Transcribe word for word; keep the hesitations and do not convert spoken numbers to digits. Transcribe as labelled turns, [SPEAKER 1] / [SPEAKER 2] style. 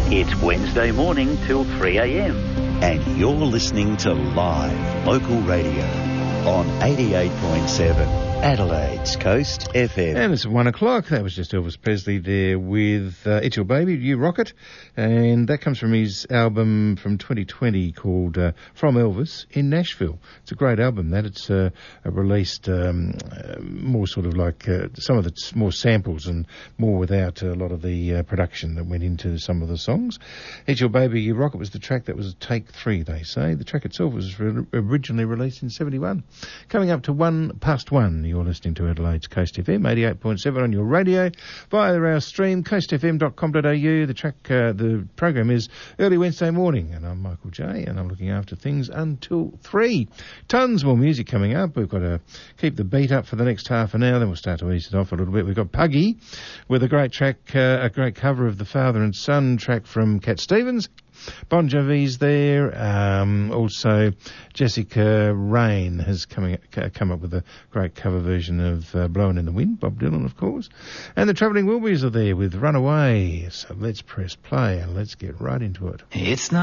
[SPEAKER 1] It's Wednesday morning till three a.m.
[SPEAKER 2] And you're listening to Live Local Radio on eighty-eight point seven Adelaide's Coast F M.
[SPEAKER 3] And it's one o'clock. That was just Elvis Presley there with uh, It's Your Baby, You Rock It. And that comes from his album from twenty twenty called uh, From Elvis in Nashville. It's a great album that. It's uh, released um, uh, more sort of like uh, some of the more samples and more without a lot of the uh, production that went into some of the songs. It's Your Baby, You Rock It was the track that was take three, they say. The track itself was re- originally released in seventy-one. Coming up to one past one. You're listening to Adelaide's Coast F M, eighty-eight point seven on your radio, via our stream, coast f m dot com dot a u. The track, uh, the program is Early Wednesday Morning, and I'm Michael J, and I'm looking after things until three. Tons more music coming up. We've got to keep the beat up for the next half an hour, then we'll start to ease it off a little bit. We've got Puggy with a great track, uh, a great cover of the Father and Son track from Cat Stevens. Bon Jovi's there. Um, also, Jessica Rain has coming, come up with a great cover version of uh, Blowing in the Wind, Bob Dylan, of course. And the Travelling Wilburys are there with Runaway. So let's press play and let's get right into it.
[SPEAKER 4] It's not